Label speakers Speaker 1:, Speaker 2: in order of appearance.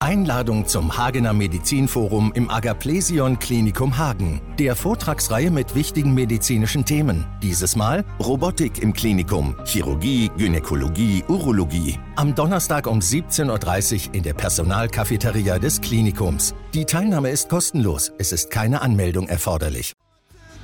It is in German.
Speaker 1: Einladung zum Hagener Medizinforum im Agaplesion Klinikum Hagen, der Vortragsreihe mit wichtigen medizinischen Themen. Dieses Mal Robotik im Klinikum, Chirurgie, Gynäkologie, Urologie. Am Donnerstag um 17:30 Uhr in der Personalcafeteria des Klinikums. Die Teilnahme ist kostenlos, es ist keine Anmeldung erforderlich.